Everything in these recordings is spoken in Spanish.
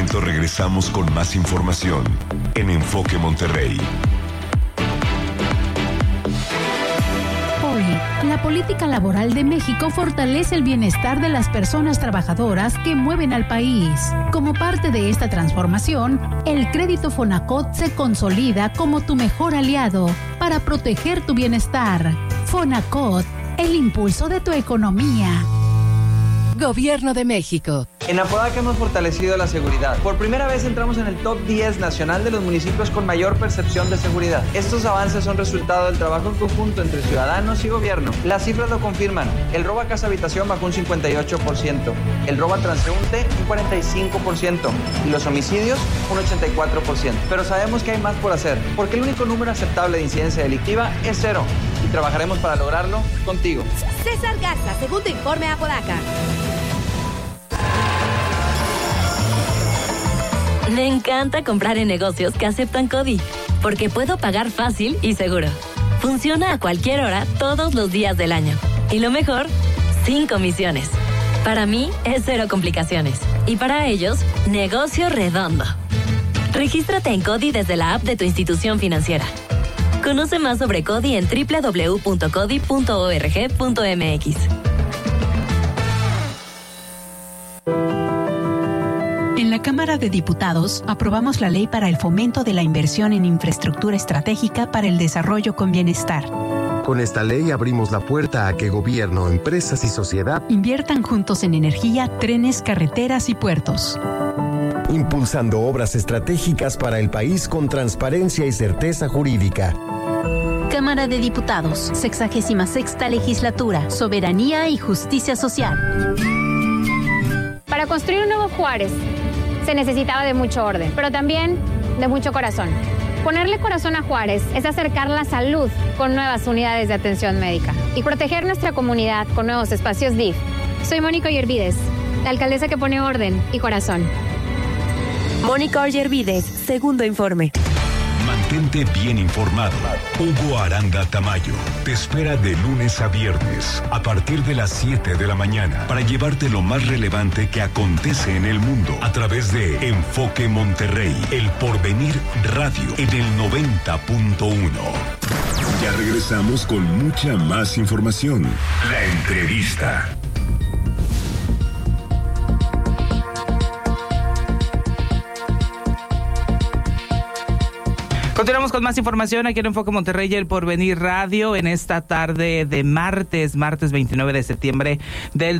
momento regresamos con más información en Enfoque Monterrey. Hoy, la política laboral de México fortalece el bienestar de las personas trabajadoras que mueven al país. Como parte de esta transformación, el crédito Fonacot se consolida como tu mejor aliado para proteger tu bienestar. Fonacot, el impulso de tu economía. Gobierno de México. En Apodaca hemos fortalecido la seguridad. Por primera vez entramos en el top 10 nacional de los municipios con mayor percepción de seguridad. Estos avances son resultado del trabajo en conjunto entre ciudadanos y gobierno. Las cifras lo confirman. El robo a casa habitación bajó un 58%, el robo a transeúnte un 45% y los homicidios un 84%. Pero sabemos que hay más por hacer, porque el único número aceptable de incidencia delictiva es 0 y trabajaremos para lograrlo contigo. César Garza, segundo informe a Apodaca. Me encanta comprar en negocios que aceptan CODI, porque puedo pagar fácil y seguro. Funciona a cualquier hora, todos los días del año. Y lo mejor, sin comisiones. Para mí, es 0 complicaciones. Y para ellos, negocio redondo. Regístrate en CODI desde la app de tu institución financiera. Conoce más sobre CODI en www.codi.org.mx. En la Cámara de Diputados aprobamos la ley para el fomento de la inversión en infraestructura estratégica para el desarrollo con bienestar. Con esta ley abrimos la puerta a que gobierno, empresas y sociedad inviertan juntos en energía, trenes, carreteras y puertos. Impulsando obras estratégicas para el país con transparencia y certeza jurídica. Cámara de Diputados, 66ª Legislatura, Soberanía y Justicia Social. Para construir un nuevo Juárez se necesitaba de mucho orden, pero también de mucho corazón. Ponerle corazón a Juárez es acercar la salud con nuevas unidades de atención médica y proteger nuestra comunidad con nuevos espacios DIF. Soy Mónica Ollervides, la alcaldesa que pone orden y corazón. Mónica Ollervides, segundo informe. Mantente bien informado. Hugo Aranda Tamayo te espera de lunes a viernes a partir de las 7 de la mañana para llevarte lo más relevante que acontece en el mundo a través de Enfoque Monterrey, El Porvenir Radio en el 90.1. Ya regresamos con mucha más información. La entrevista. Continuamos con más información aquí en Enfoque Monterrey y El Porvenir Radio en esta tarde de martes 29 de septiembre del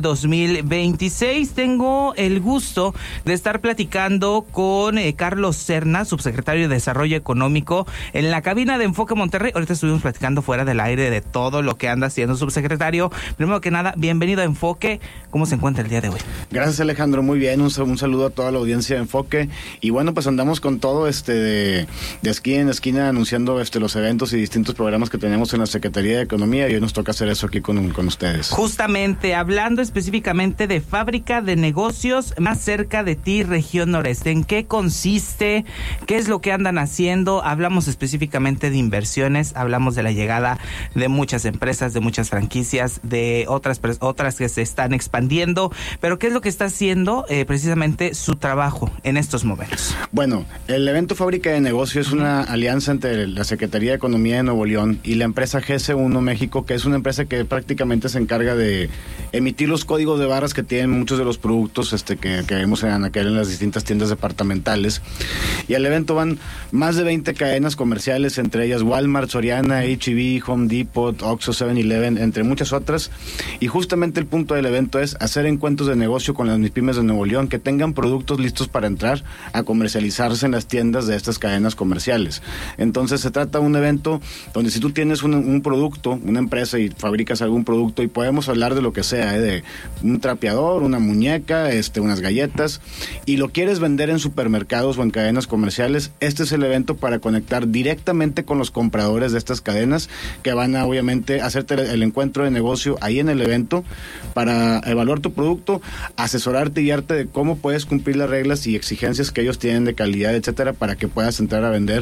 2026. Tengo el gusto de estar platicando con Carlos Serna, subsecretario de Desarrollo Económico, en la cabina de Enfoque Monterrey. Ahorita estuvimos platicando fuera del aire de todo lo que anda haciendo subsecretario. Primero que nada, bienvenido a Enfoque. ¿Cómo se encuentra el día de hoy? Gracias, Alejandro, muy bien. Un saludo a toda la audiencia de Enfoque. Y bueno, pues andamos con todo de esquina anunciando los eventos y distintos programas que tenemos en la Secretaría de Economía, y hoy nos toca hacer eso aquí con ustedes. Justamente, hablando específicamente de Fábrica de Negocios Más Cerca de Ti, Región Noreste. ¿En qué consiste? ¿Qué es lo que andan haciendo? Hablamos específicamente de inversiones, hablamos de la llegada de muchas empresas, de muchas franquicias, de otras que se están expandiendo, pero ¿qué es lo que está haciendo precisamente su trabajo en estos momentos? Bueno, el evento Fábrica de Negocios es una alianza entre la Secretaría de Economía de Nuevo León y la empresa GS1 México, que es una empresa que prácticamente se encarga de emitir los códigos de barras que tienen muchos de los productos que vemos en las distintas tiendas departamentales. Y al evento van más de 20 cadenas comerciales, entre ellas Walmart, Soriana, H-E-B, Home Depot, Oxxo, 7-Eleven, entre muchas otras. Y justamente el punto del evento es hacer encuentros de negocio con las MIPYMES de Nuevo León que tengan productos listos para entrar a comercializarse en las tiendas de estas cadenas comerciales. Entonces se trata de un evento donde si tú tienes un producto, una empresa y fabricas algún producto, y podemos hablar de lo que sea, de un trapeador, una muñeca, unas galletas, y lo quieres vender en supermercados o en cadenas comerciales, este es el evento para conectar directamente con los compradores de estas cadenas, que van a obviamente hacerte el encuentro de negocio ahí en el evento para evaluar tu producto, asesorarte y guiarte de cómo puedes cumplir las reglas y exigencias que ellos tienen de calidad, etcétera, para que puedas entrar a vender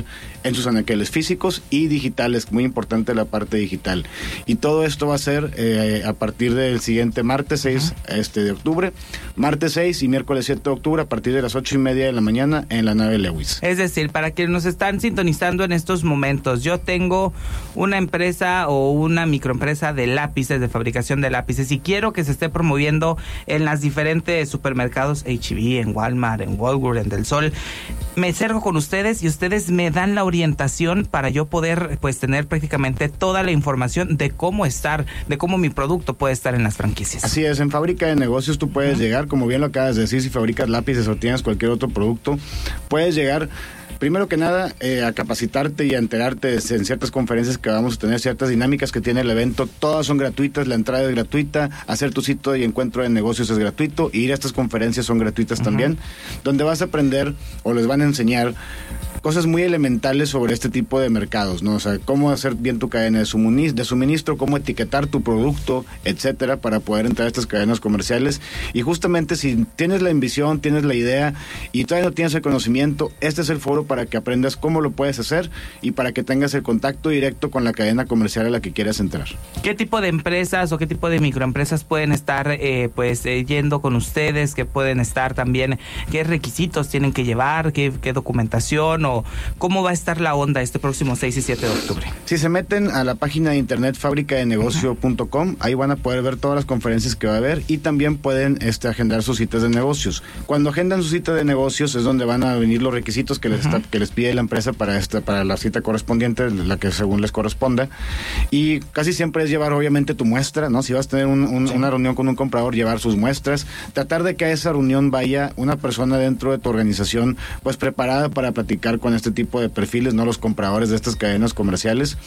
en sus anaqueles físicos y digitales, muy importante la parte digital. Y todo esto va a ser a partir del siguiente martes 6 de octubre, martes 6 y miércoles 7 de octubre a partir de las 8:30 de la mañana en la nave Lewis. Es decir, para quienes nos están sintonizando en estos momentos, yo tengo una empresa o una microempresa de lápices, de fabricación de lápices, y quiero que se esté promoviendo en las diferentes supermercados H-E-B, en Walmart, en Walmart, en Del Sol. Me acerco con ustedes y ustedes me dan la orientación para yo poder pues tener prácticamente toda la información de cómo mi producto puede estar en las franquicias. Así es, en Fábrica de Negocios tú puedes llegar, como bien lo acabas de decir, si fabricas lápices o tienes cualquier otro producto, puedes llegar primero que nada a capacitarte y a enterarte en ciertas conferencias que vamos a tener, ciertas dinámicas que tiene el evento. Todas son gratuitas, la entrada es gratuita, hacer tu sitio y encuentro de negocios es gratuito, y ir a estas conferencias son gratuitas también, donde vas a aprender o les van a enseñar cosas muy elementales sobre este tipo de mercados, ¿no? O sea, cómo hacer bien tu cadena de suministro, cómo etiquetar tu producto, etcétera, para poder entrar a estas cadenas comerciales. Y justamente si tienes la ambición, tienes la idea y todavía no tienes el conocimiento, este es el foro para que aprendas cómo lo puedes hacer y para que tengas el contacto directo con la cadena comercial a la que quieras entrar. ¿Qué tipo de empresas o qué tipo de microempresas pueden estar yendo con ustedes? ¿Qué pueden estar también? ¿Qué requisitos tienen que llevar? ¿Qué documentación? ¿O cómo va a estar la onda este próximo 6 y 7 de octubre? Si se meten a la página de internet fabricadenegocio.com, ahí van a poder ver todas las conferencias que va a haber y también pueden agendar sus citas de negocios. Cuando agendan su cita de negocios es donde van a venir los requisitos que les pide la empresa para la cita correspondiente, la que según les corresponda, y casi siempre es llevar obviamente tu muestra, ¿no? Si vas a tener una reunión con un comprador, llevar sus muestras, tratar de que a esa reunión vaya una persona dentro de tu organización pues preparada para platicar con este tipo de perfiles, no los compradores de estas cadenas comerciales,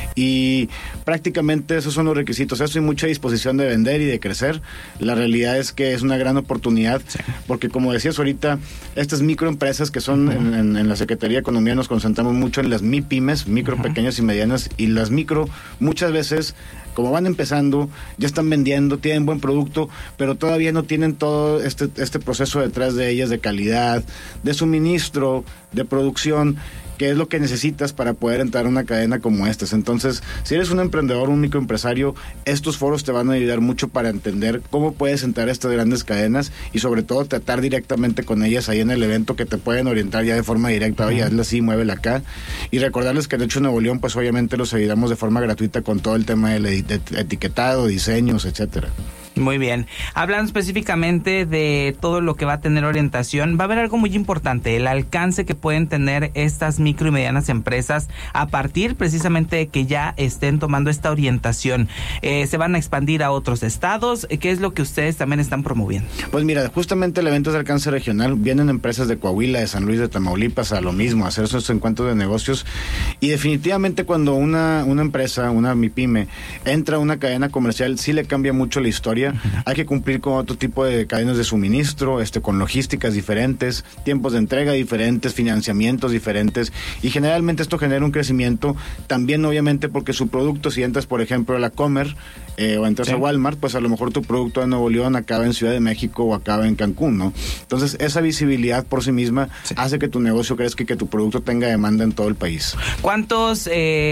y prácticamente esos son los requisitos. Eso y mucha disposición de vender y de crecer. La realidad es que es una gran oportunidad, porque como decías ahorita, estas microempresas que son en la Secretaría de Economía nos concentramos mucho en las MIPYMES, micro, pequeñas y medianas, y las micro muchas veces, como van empezando, ya están vendiendo, tienen buen producto, pero todavía no tienen todo este proceso detrás de ellas de calidad, de suministro, de producción, que es lo que necesitas para poder entrar a una cadena como estas. Entonces, si eres un emprendedor, un microempresario, estos foros te van a ayudar mucho para entender cómo puedes entrar a estas grandes cadenas y sobre todo tratar directamente con ellas ahí en el evento, que te pueden orientar ya de forma directa. Oye, hazla así, muévela acá. Y recordarles que en Hecho Nuevo León, pues obviamente los ayudamos de forma gratuita con todo el tema del etiquetado, diseños, etcétera. Muy bien. Hablando específicamente de todo lo que va a tener orientación, va a haber algo muy importante, el alcance que pueden tener estas micro y medianas empresas a partir precisamente de que ya estén tomando esta orientación. ¿Se van a expandir a otros estados? ¿Qué es lo que ustedes también están promoviendo? Pues mira, justamente el evento es de alcance regional. Vienen empresas de Coahuila, de San Luis, de Tamaulipas a lo mismo, a hacer esos encuentros de negocios. Y definitivamente cuando una empresa, una MIPYME, entra a una cadena comercial, sí le cambia mucho la historia. Hay que cumplir con otro tipo de cadenas de suministro, con logísticas diferentes, tiempos de entrega diferentes, financiamientos diferentes, y generalmente esto genera un crecimiento también, obviamente, porque su producto, si entras por ejemplo a la Comer o entras a Walmart, pues a lo mejor tu producto de Nuevo León acaba en Ciudad de México o acaba en Cancún, ¿no? Entonces esa visibilidad por sí misma hace que tu negocio crezca y que tu producto tenga demanda en todo el país. ¿Cuántos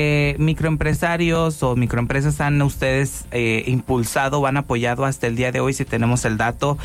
microempresarios o microempresas han ustedes impulsado o han apoyado hasta el día de hoy, si tenemos el dato?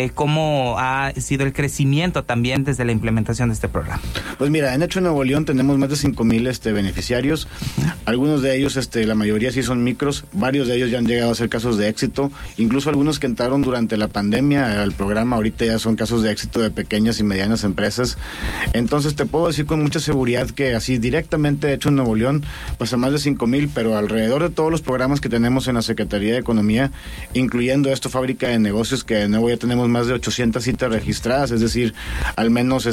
¿Cómo ha sido el crecimiento también desde la implementación de este programa? Pues mira, en Hecho Nuevo León tenemos más de 5,000 beneficiarios. Algunos de ellos, la mayoría sí son micros, varios de ellos ya han llegado a ser casos de éxito, incluso algunos que entraron durante la pandemia al programa ahorita ya son casos de éxito de pequeñas y medianas empresas. Entonces te puedo decir con mucha seguridad que así directamente Hecho Nuevo León, pues a más de 5,000, pero alrededor de todos los programas que tenemos en la Secretaría de Economía, incluyendo esto Fábrica de Negocios, que de nuevo ya tenemos más de 800 citas registradas, es decir, al menos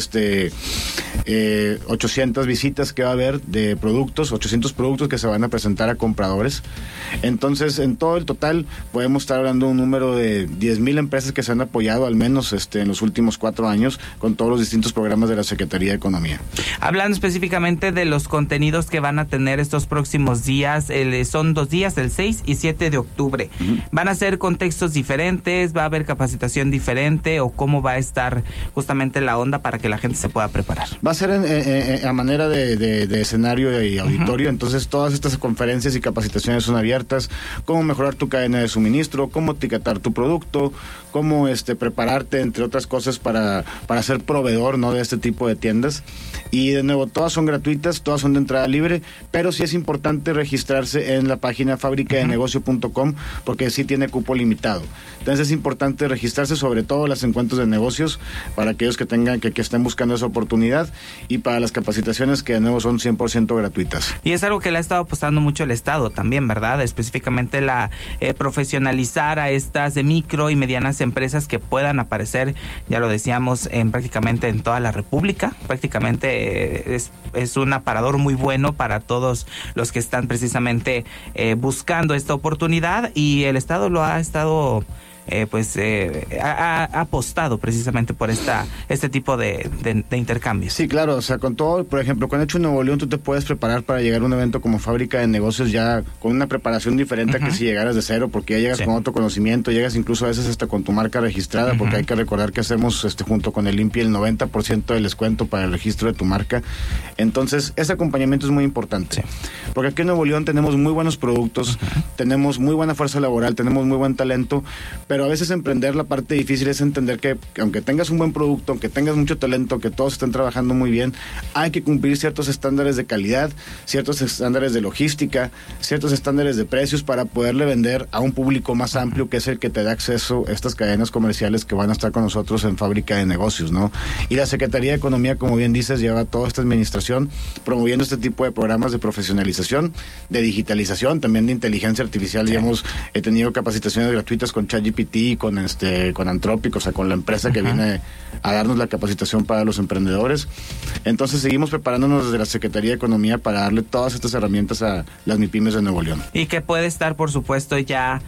800 visitas que va a haber de productos, 800 productos que se van a presentar a compradores. Entonces, en todo el total, podemos estar hablando de un número de 10,000 empresas que se han apoyado al menos en los últimos 4 años con todos los distintos programas de la Secretaría de Economía. Hablando específicamente de los contenidos que van a tener estos próximos días, son 2 días, el 6 y 7 de octubre. Van a ser contextos contextos diferentes, va a haber capacitación diferente o cómo va a estar justamente la onda para que la gente se pueda preparar. Va a ser a manera de escenario y auditorio, entonces todas estas conferencias y capacitaciones son abiertas, cómo mejorar tu cadena de suministro, cómo etiquetar tu producto, cómo prepararte, entre otras cosas, para ser proveedor, ¿no?, de este tipo de tiendas. Y de nuevo, todas son gratuitas, todas son de entrada libre, pero sí es importante registrarse en la página fabricadenegocio.com porque sí tiene cupo limitado. Entonces es importante registrarse, sobre todo las encuentros de negocios, para aquellos que estén buscando esa oportunidad, y para las capacitaciones que de nuevo son 100% gratuitas. Y es algo que le ha estado apostando mucho el Estado también, ¿verdad? Específicamente la profesionalizar a estas de micro y medianas empresas que puedan aparecer, ya lo decíamos, prácticamente en toda la República. Prácticamente es un aparador muy bueno para todos los que están precisamente buscando esta oportunidad, y el Estado lo ha estado ha apostado precisamente por este tipo de intercambios. Sí, claro, o sea, con todo, por ejemplo, con Hecho Nuevo León tú te puedes preparar para llegar a un evento como Fábrica de Negocios ya con una preparación diferente a que si llegaras de cero, porque ya llegas con otro conocimiento, llegas incluso a veces hasta con tu marca registrada, porque hay que recordar que hacemos junto con el INPI el 90% del descuento para el registro de tu marca. Entonces, ese acompañamiento es muy importante, porque aquí en Nuevo León tenemos muy buenos productos, tenemos muy buena fuerza laboral, tenemos muy buen talento, pero a veces emprender, la parte difícil es entender que aunque tengas un buen producto, aunque tengas mucho talento, que todos estén trabajando muy bien, hay que cumplir ciertos estándares de calidad, ciertos estándares de logística, ciertos estándares de precios para poderle vender a un público más amplio, que es el que te da acceso a estas cadenas comerciales que van a estar con nosotros en Fábrica de Negocios, ¿no? Y la Secretaría de Economía, como bien dices, lleva toda esta administración promoviendo este tipo de programas de profesionalización, de digitalización, también de inteligencia artificial. Ya hemos tenido capacitaciones gratuitas con ChatGPT, con Anthropic, o sea, con la empresa que viene a darnos la capacitación para los emprendedores. Entonces seguimos preparándonos desde la Secretaría de Economía para darle todas estas herramientas a las MIPYMES de Nuevo León. Y que puede estar, por supuesto, ya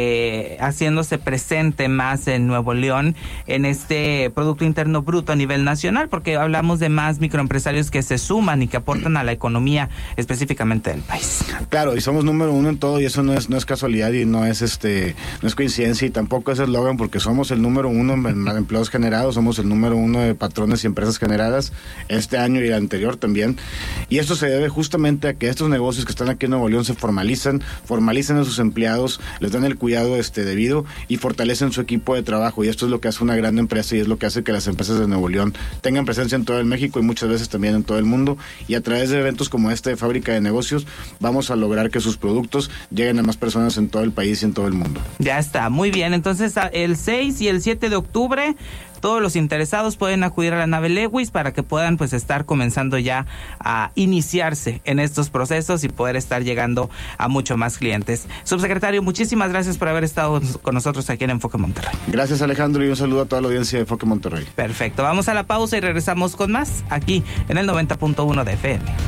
haciéndose presente más en Nuevo León en este Producto Interno Bruto a nivel nacional, porque hablamos de más microempresarios que se suman y que aportan a la economía específicamente del país. Claro, y somos número uno en todo, y eso no es casualidad y no es coincidencia, y tampoco es eslogan, porque somos el número uno en empleos generados, somos el número uno de patrones y empresas generadas este año y el anterior también. Y esto se debe justamente a que estos negocios que están aquí en Nuevo León se formalizan a sus empleados, les dan el cuidado debido y fortalecen su equipo de trabajo, y esto es lo que hace una gran empresa y es lo que hace que las empresas de Nuevo León tengan presencia en todo el México y muchas veces también en todo el mundo, y a través de eventos como este de Fábrica de Negocios vamos a lograr que sus productos lleguen a más personas en todo el país y en todo el mundo. Ya está, muy bien. Entonces el 6 y el 7 de octubre todos los interesados pueden acudir a la nave Lewis para que puedan estar comenzando ya a iniciarse en estos procesos y poder estar llegando a mucho más clientes. Subsecretario, muchísimas gracias por haber estado con nosotros aquí en Enfoque Monterrey. Gracias, Alejandro, y un saludo a toda la audiencia de Enfoque Monterrey. Perfecto, vamos a la pausa y regresamos con más aquí en el 90.1 de FM.